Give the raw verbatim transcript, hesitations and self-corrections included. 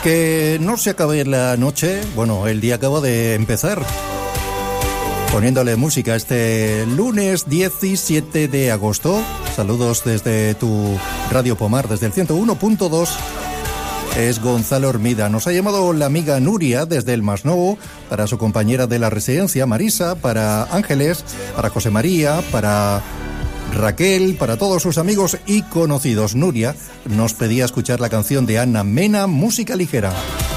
Que no se acabe la noche, bueno, el día acaba de empezar. Poniéndole música este lunes diecisiete de agosto. Saludos desde tu Radio Pomar, desde el ciento uno punto dos. Es Gonzalo Hermida. Nos ha llamado la amiga Nuria desde el Masnou para su compañera de la residencia, Marisa, para Ángeles, para José María, para Raquel, para todos sus amigos y conocidos. Nuria nos pedía escuchar la canción de Ana Mena, Música Ligera.